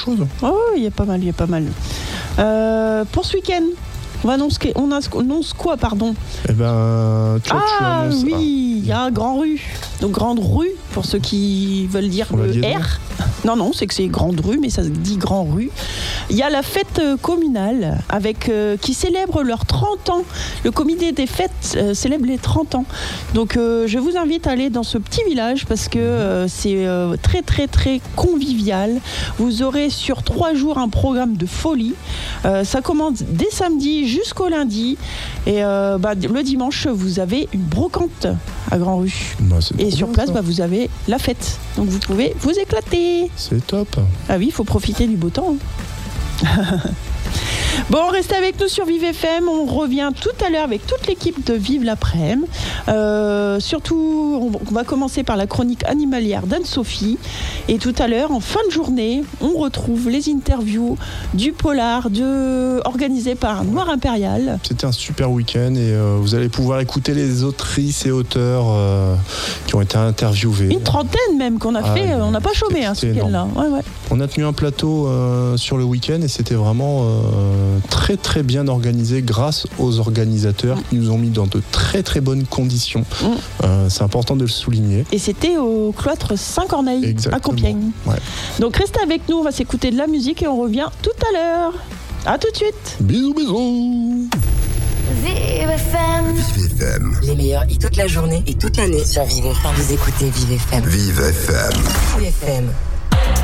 choses. Oh, il y a pas mal. Pour ce week-end, on annonce quoi, pardon? Eh ben, toi, tu annonces... oui, il y a un Grand Rue. Donc Grande Rue, pour ceux qui veulent dire le R. Non, c'est que c'est Grande Rue, mais ça se dit Grand Rue. Il y a la fête communale qui célèbre leurs 30 ans. Le comité des fêtes célèbre les 30 ans. Donc je vous invite à aller dans ce petit village parce que c'est très très très convivial. Vous aurez sur 3 jours un programme de folie. Ça commence dès samedi jusqu'au lundi. Et le dimanche, vous avez une brocante à Grand Rue. Et sur place, vous avez la fête. Donc vous pouvez vous éclater. C'est top. Ah oui, il faut profiter du beau temps. Bon, restez avec nous sur Vive FM. On revient tout à l'heure avec toute l'équipe de Vive l'après-midi. Surtout, on va commencer par la chronique animalière d'Anne-Sophie. Et tout à l'heure, en fin de journée, on retrouve les interviews du polar organisé par Noir Impérial. C'était un super week-end et vous allez pouvoir écouter les autrices et auteurs qui ont été interviewés. Une trentaine même qu'on a fait. On n'a pas chômé ce week-end-là. Ouais. On a tenu un plateau sur le week-end et c'était vraiment très très bien organisé grâce aux organisateurs qui nous ont mis dans de très très bonnes conditions. C'est important de le souligner. Et c'était au cloître Saint-Corneille à Compiègne. Ouais. Donc restez avec nous, on va s'écouter de la musique et on revient tout à l'heure. À tout de suite. Bisous. Vive FM. Vive FM. Les meilleurs hits toute la journée et toute l'année sur Vive FM. Vous écoutez Vive FM. Vive FM. Vive FM.